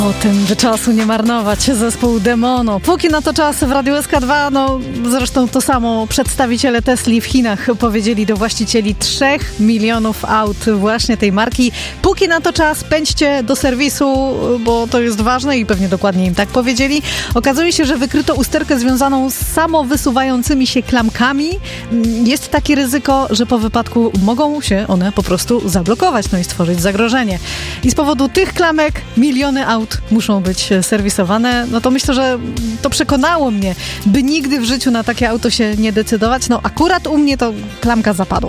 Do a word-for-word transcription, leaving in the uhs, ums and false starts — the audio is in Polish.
O tym, by czasu nie marnować, zespół Demono. Póki na to czas w Radiu S K dwa, no zresztą to samo przedstawiciele Tesli w Chinach powiedzieli do właścicieli trzech milionów aut właśnie tej marki. Póki na to czas, pędźcie do serwisu, bo to jest ważne i pewnie dokładnie im tak powiedzieli. Okazuje się, że wykryto usterkę związaną z samowysuwającymi się klamkami. Jest takie ryzyko, że po wypadku mogą się one po prostu zablokować, no i stworzyć zagrożenie. I z powodu tych klamek miliony aut muszą być serwisowane. No to myślę, że to przekonało mnie, by nigdy w życiu na takie auto się nie decydować. No akurat u mnie to klamka zapadła.